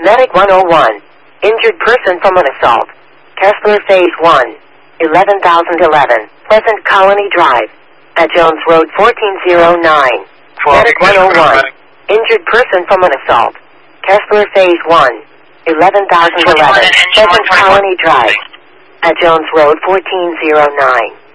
Medic 101. Injured person from an assault. Kessler Phase 1. 11,011. Pleasant Colony Drive. At Jones Road 1409. Medic 101. Injured person from an assault. Kessler Phase 1. 11,011. Pleasant Colony Drive. At Jones Road 1409.